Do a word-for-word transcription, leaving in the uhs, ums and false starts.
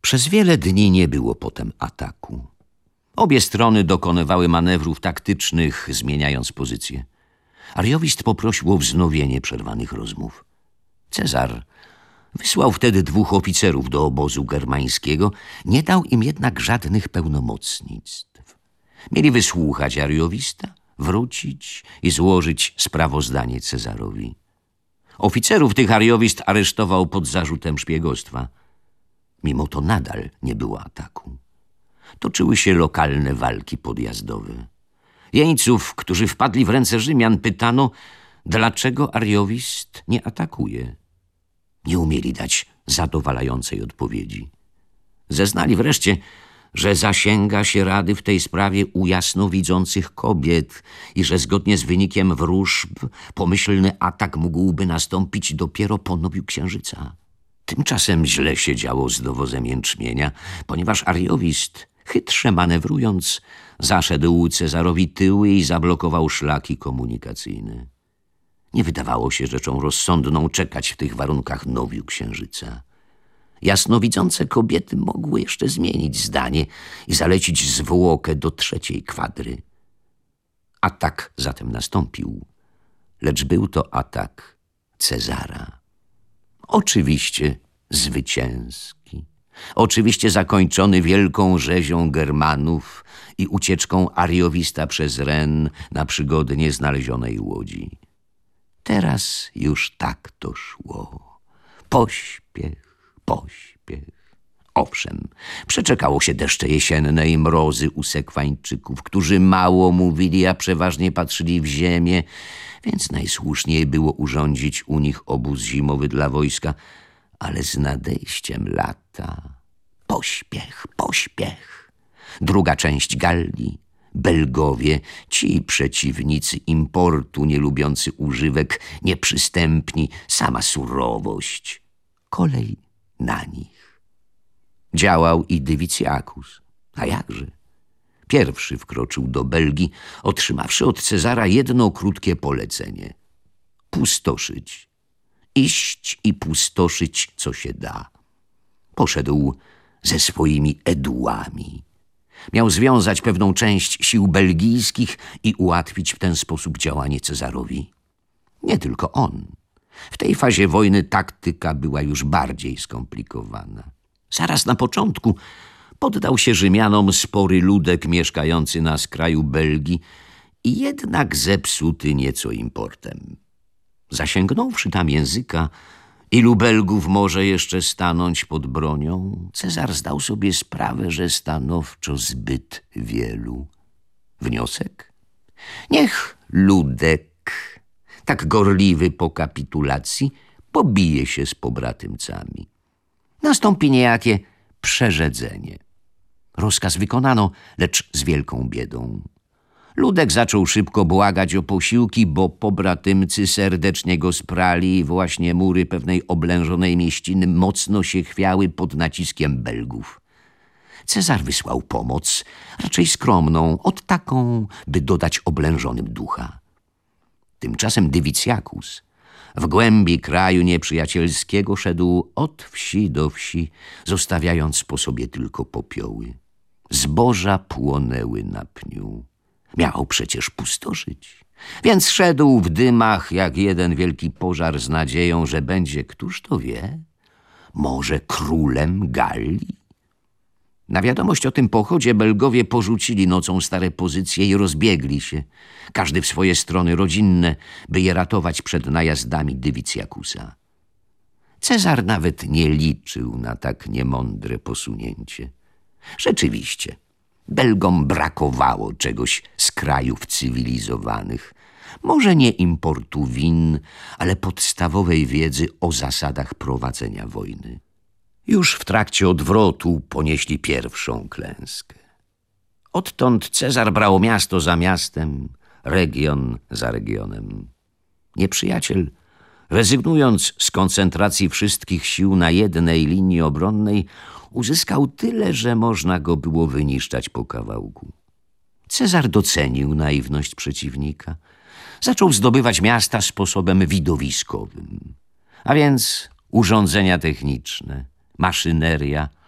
Przez wiele dni nie było potem ataku. Obie strony dokonywały manewrów taktycznych, zmieniając pozycję. Ariowist poprosił o wznowienie przerwanych rozmów. Cezar wysłał wtedy dwóch oficerów do obozu germańskiego, nie dał im jednak żadnych pełnomocnictw. Mieli wysłuchać Ariowista, wrócić i złożyć sprawozdanie Cezarowi. Oficerów tych Ariowist aresztował pod zarzutem szpiegostwa. Mimo to nadal nie było ataku. Toczyły się lokalne walki podjazdowe. Jeńców, którzy wpadli w ręce Rzymian, pytano, dlaczego Ariowist nie atakuje. Nie umieli dać zadowalającej odpowiedzi. Zeznali wreszcie, że zasięga się rady w tej sprawie u jasnowidzących kobiet i że zgodnie z wynikiem wróżb pomyślny atak mógłby nastąpić dopiero po nowiu księżyca. Tymczasem źle się działo z dowozem jęczmienia, ponieważ Ariowist, chytrze manewrując, zaszedł Cezarowi tyły i zablokował szlaki komunikacyjne. Nie wydawało się rzeczą rozsądną czekać w tych warunkach nowiu księżyca. Jasnowidzące kobiety mogły jeszcze zmienić zdanie i zalecić zwłokę do trzeciej kwadry. Atak zatem nastąpił, lecz był to atak Cezara. Oczywiście zwycięski, oczywiście zakończony wielką rzezią Germanów i ucieczką Ariowista przez Ren na przygodnie znalezionej łodzi. Teraz już tak to szło. Pośpiech, pośpiech. Owszem, przeczekało się deszcze jesienne i mrozy u Sekwańczyków, którzy mało mówili, a przeważnie patrzyli w ziemię, więc najsłuszniej było urządzić u nich obóz zimowy dla wojska, ale z nadejściem lata pośpiech, pośpiech. Druga część Gallii, Belgowie, ci przeciwnicy importu, nie lubiący używek, nieprzystępni, sama surowość. Kolej na nich. Działał i Dywicjacus, a jakże? Pierwszy wkroczył do Belgii, otrzymawszy od Cezara jedno krótkie polecenie. Pustoszyć. Iść i pustoszyć, co się da. Poszedł ze swoimi edułami. Miał związać pewną część sił belgijskich i ułatwić w ten sposób działanie Cezarowi. Nie tylko on. W tej fazie wojny taktyka była już bardziej skomplikowana. Zaraz na początku poddał się Rzymianom spory ludek mieszkający na skraju Belgii i jednak zepsuty nieco importem. Zasięgnąwszy tam języka, ilu Belgów może jeszcze stanąć pod bronią, Cezar zdał sobie sprawę, że stanowczo zbyt wielu. Wniosek? Niech ludek, tak gorliwy po kapitulacji, pobije się z pobratymcami. Nastąpi niejakie przerzedzenie. Rozkaz wykonano, lecz z wielką biedą. Ludek zaczął szybko błagać o posiłki, bo pobratymcy serdecznie go sprali i właśnie mury pewnej oblężonej mieściny mocno się chwiały pod naciskiem Belgów. Cezar wysłał pomoc, raczej skromną, od taką, by dodać oblężonym ducha. Tymczasem Dywicjacus w głębi kraju nieprzyjacielskiego szedł od wsi do wsi, zostawiając po sobie tylko popioły. Zboża płonęły na pniu. Miał przecież pustoszyć, więc szedł w dymach jak jeden wielki pożar z nadzieją, że będzie, któż to wie, może królem Gallii. Na wiadomość o tym pochodzie Belgowie porzucili nocą stare pozycje i rozbiegli się, każdy w swoje strony rodzinne, by je ratować przed najazdami Dywicjacusa. Cezar nawet nie liczył na tak niemądre posunięcie. Rzeczywiście, Belgom brakowało czegoś z krajów cywilizowanych. Może nie importu win, ale podstawowej wiedzy o zasadach prowadzenia wojny. Już w trakcie odwrotu ponieśli pierwszą klęskę. Odtąd Cezar brał miasto za miastem, region za regionem. Nieprzyjaciel, rezygnując z koncentracji wszystkich sił na jednej linii obronnej, uzyskał tyle, że można go było wyniszczać po kawałku. Cezar docenił naiwność przeciwnika. Zaczął zdobywać miasta sposobem widowiskowym, a więc urządzenia techniczne, maszyneria,